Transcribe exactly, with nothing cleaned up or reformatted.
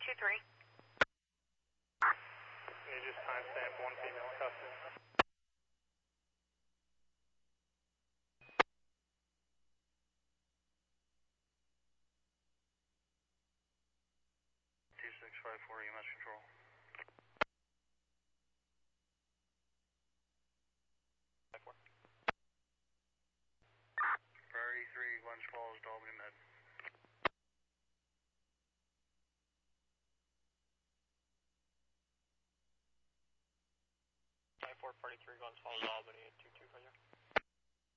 two three. You just timestamp one female in custody. two six five four E M S control. Priority three, Glens Falls, Dalton Med. nine four, Party three, Glens Falls, Albany, two two.